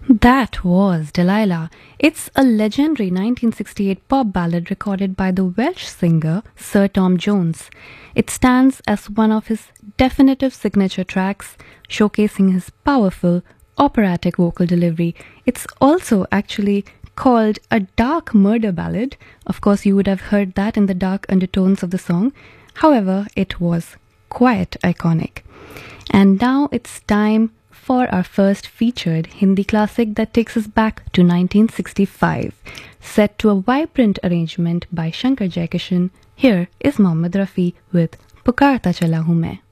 That was Delilah. It's a legendary 1968 pop ballad recorded by the Welsh singer Sir Tom Jones. It stands as one of his definitive signature tracks, showcasing his powerful operatic vocal delivery. It's also actually called a dark murder ballad. Of course, you would have heard that in the dark undertones of the song. However, it was quite iconic. And now it's time for our first featured Hindi classic that takes us back to 1965. Set to a vibrant arrangement by Shankar Jaikishan, here is Mohammad Rafi with Pukarta Chala Hu Main.